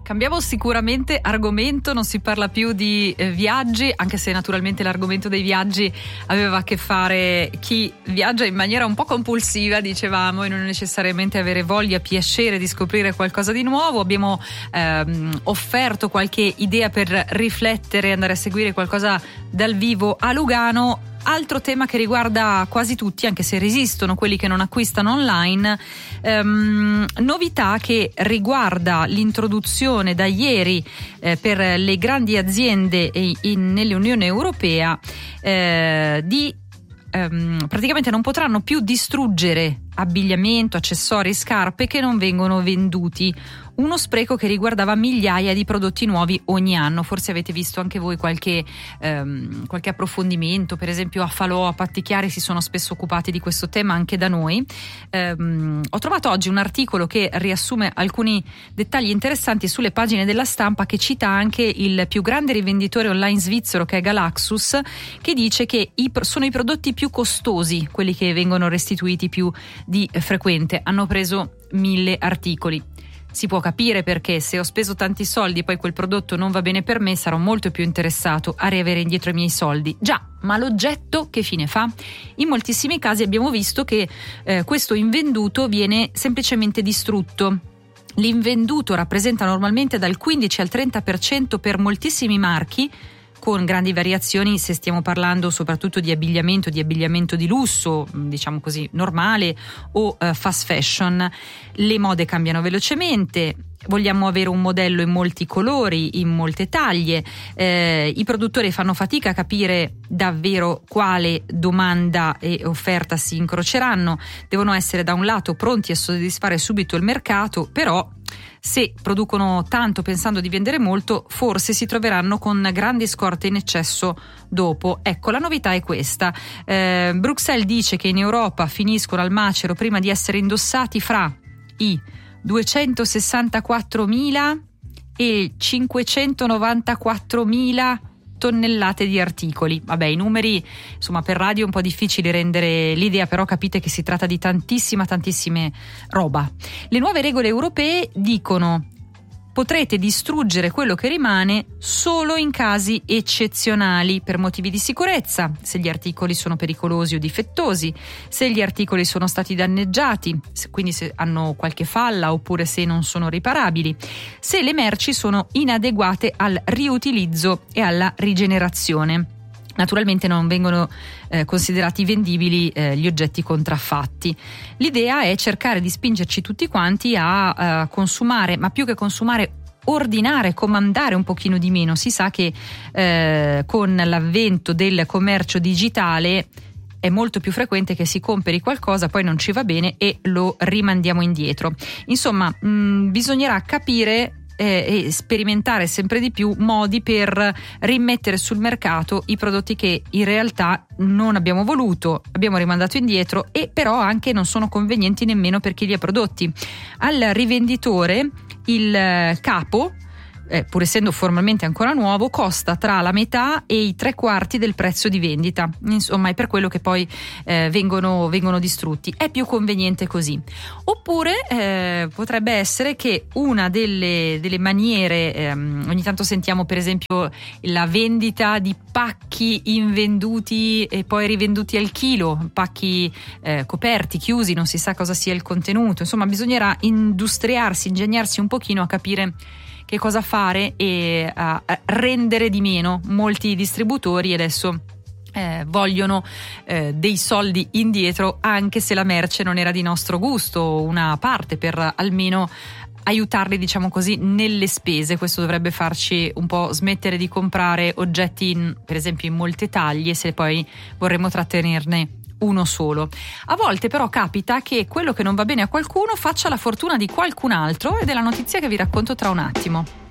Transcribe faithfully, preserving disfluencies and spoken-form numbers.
Cambiamo sicuramente argomento, non si parla più di eh, viaggi, anche se naturalmente l'argomento dei viaggi aveva a che fare chi viaggia in maniera un po' compulsiva, dicevamo, e non necessariamente avere voglia, piacere di scoprire qualcosa di nuovo. Abbiamo ehm, offerto qualche idea per riflettere, andare a seguire qualcosa dal vivo a Lugano. Altro tema che riguarda quasi tutti, anche se resistono quelli che non acquistano online, ehm, novità che riguarda l'introduzione da ieri eh, per le grandi aziende in, nell'Unione Europea eh, di ehm, praticamente non potranno più distruggere abbigliamento, accessori, scarpe che non vengono venduti. Uno spreco che riguardava migliaia di prodotti nuovi ogni anno. Forse avete visto anche voi qualche, ehm, qualche approfondimento, per esempio a Falò, a Pattichiari si sono spesso occupati di questo tema anche da noi. Ehm, ho trovato oggi un articolo che riassume alcuni dettagli interessanti sulle pagine della Stampa, che cita anche il più grande rivenditore online svizzero, che è Galaxus, che dice che i, sono i prodotti più costosi quelli che vengono restituiti più di frequente. Hanno preso mille articoli. Si può capire perché, se ho speso tanti soldi e poi quel prodotto non va bene per me, sarò molto più interessato a riavere indietro i miei soldi. Già, ma l'oggetto che fine fa? In moltissimi casi abbiamo visto che eh, questo invenduto viene semplicemente distrutto. L'invenduto rappresenta normalmente dal quindici al trenta per cento per moltissimi marchi, con grandi variazioni se stiamo parlando soprattutto di abbigliamento, di abbigliamento di lusso, diciamo così, normale o uh, fast fashion. Le mode cambiano velocemente, vogliamo avere un modello in molti colori, in molte taglie, eh, i produttori fanno fatica a capire davvero quale domanda e offerta si incroceranno, devono essere da un lato pronti a soddisfare subito il mercato, però se producono tanto pensando di vendere molto, forse si troveranno con grandi scorte in eccesso dopo. Ecco, la novità è questa. Eh, Bruxelles dice che in Europa finiscono al macero prima di essere indossati fra i duecentosessantaquattromila e cinquecentonovantaquattromila tonnellate di articoli. Vabbè, i numeri, insomma, per radio è un po' difficile rendere l'idea, però capite che si tratta di tantissima, tantissime roba. Le nuove regole europee dicono: potrete distruggere quello che rimane solo in casi eccezionali, per motivi di sicurezza, se gli articoli sono pericolosi o difettosi, se gli articoli sono stati danneggiati, quindi se hanno qualche falla oppure se non sono riparabili, se le merci sono inadeguate al riutilizzo e alla rigenerazione. Naturalmente non vengono eh, considerati vendibili eh, gli oggetti contraffatti. L'idea è cercare di spingerci tutti quanti a uh, consumare, ma più che consumare, ordinare, comandare un pochino di meno. Si sa che eh, con l'avvento del commercio digitale è molto più frequente che si compri qualcosa, poi non ci va bene e lo rimandiamo indietro. Insomma, mh, bisognerà capire e sperimentare sempre di più modi per rimettere sul mercato i prodotti che in realtà non abbiamo voluto, abbiamo rimandato indietro e però anche non sono convenienti nemmeno per chi li ha prodotti. Al rivenditore il capo, Eh, pur essendo formalmente ancora nuovo, costa tra la metà e i tre quarti del prezzo di vendita. Insomma, è per quello che poi eh, vengono, vengono distrutti. È più conveniente così. Oppure eh, potrebbe essere che una delle, delle maniere, ehm, ogni tanto sentiamo per esempio la vendita di pacchi invenduti e poi rivenduti al chilo, pacchi eh, coperti, chiusi, non si sa cosa sia il contenuto. Insomma, bisognerà industriarsi, ingegnarsi un pochino a capire che cosa fare e uh, rendere di meno. Molti distributori adesso eh, vogliono eh, dei soldi indietro anche se la merce non era di nostro gusto, una parte, per almeno aiutarli, diciamo così, nelle spese. Questo dovrebbe farci un po' smettere di comprare oggetti in, per esempio in molte taglie, se poi vorremmo trattenerne uno solo. A volte però capita che quello che non va bene a qualcuno faccia la fortuna di qualcun altro, ed è la notizia che vi racconto tra un attimo.